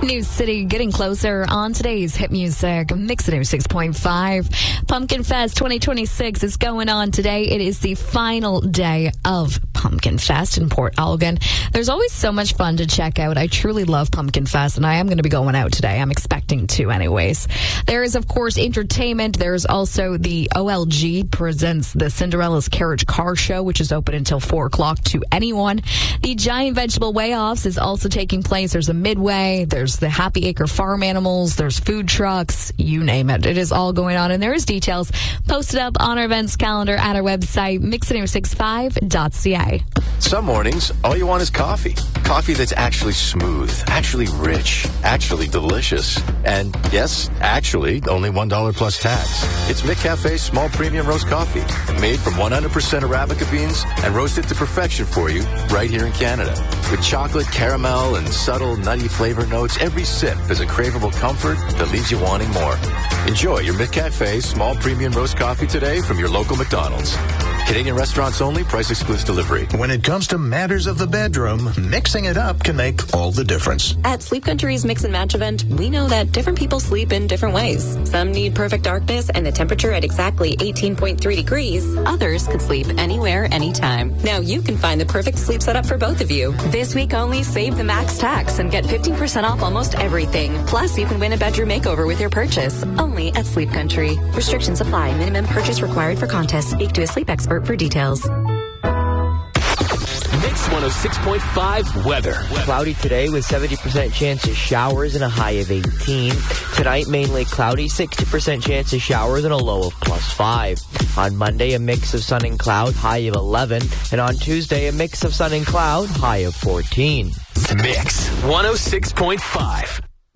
New City getting closer on today's hit music. Mix it 6.5. Pumpkin Fest 2026 is going on today. It is the final day of Pumpkin Fest in Port Elgin. There's always so much fun to check out. I truly love Pumpkin Fest, and I am going to be going out today. I'm expecting to anyways. There is, of course, entertainment. There's also the OLG presents the Cinderella's Carriage Car Show, which is open until 4 o'clock to anyone. The Giant Vegetable Weigh-Offs is also taking place. There's a Midway. There's the Happy Acre Farm Animals. There's food trucks. You name it. It is all going on, and there is details posted up on our events calendar at our website, mixit965.ca. Some mornings, all you want is coffee. Coffee that's actually smooth, actually rich, actually delicious. And yes, actually, only $1 plus tax. It's McCafe's small premium roast coffee, made from 100% Arabica beans and roasted to perfection for you right here in Canada. With chocolate, caramel, and subtle nutty flavor notes, every sip is a craveable comfort that leaves you wanting more. Enjoy your McCafe small premium roast coffee today from your local McDonald's. Canadian restaurants only. Price excludes delivery. When it comes to matters of the bedroom, mixing it up can make all the difference. At Sleep Country's Mix and Match event, we know that different people sleep in different ways. Some need perfect darkness and the temperature at exactly 18.3 degrees. Others could sleep anywhere, anytime. Now you can find the perfect sleep setup for both of you. This week only, save the max tax and get 15% off almost everything. Plus, you can win a bedroom makeover with your purchase. Only at Sleep Country. Restrictions apply. Minimum purchase required for contest. Speak to a sleep expert for details. Mix 106.5 weather. Cloudy today with 70% chance of showers and a high of 18. Tonight, mainly cloudy, 60% chance of showers and a low of +5. On Monday, a mix of sun and cloud, high of 11. And on Tuesday, a mix of sun and cloud, high of 14. Mix 106.5.